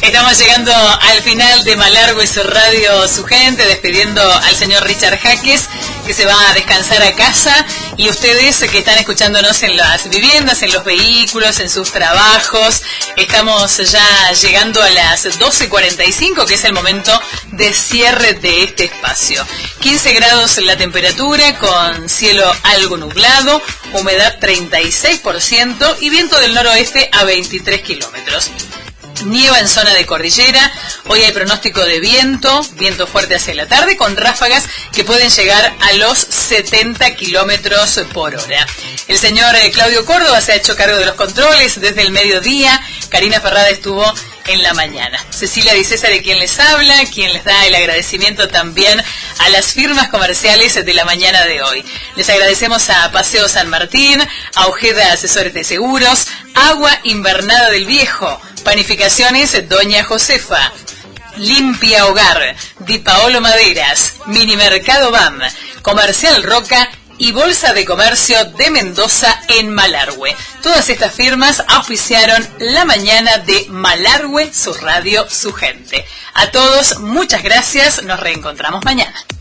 Estamos llegando al final de Malargüe, su radio, su gente, despidiendo al señor Richard Jaques, que se va a descansar a casa, y ustedes que están escuchándonos en las viviendas, en los vehículos, en sus trabajos. Estamos ya llegando a las 12:45, que es el momento de cierre de este espacio. 15 grados la temperatura, con cielo algo nublado, humedad 36% y viento del noroeste a 23 kilómetros. Nieva en zona de cordillera. Hoy hay pronóstico de viento fuerte hacia la tarde, con ráfagas que pueden llegar a los 70 kilómetros por hora. El señor Claudio Córdoba se ha hecho cargo de los controles desde el mediodía. Karina Ferrada estuvo en la mañana. Cecilia Di César, quien les habla, quien les da el agradecimiento también a las firmas comerciales de la mañana de hoy. Les agradecemos a Paseo San Martín, a Ojeda Asesores de Seguros, Agua Invernada del Viejo, Panificaciones Doña Josefa, Limpia Hogar, Di Paolo Maderas, Minimercado BAM, Comercial Roca y Bolsa de Comercio de Mendoza en Malargüe. Todas estas firmas auspiciaron la mañana de Malargüe, su radio, su gente. A todos, muchas gracias. Nos reencontramos mañana.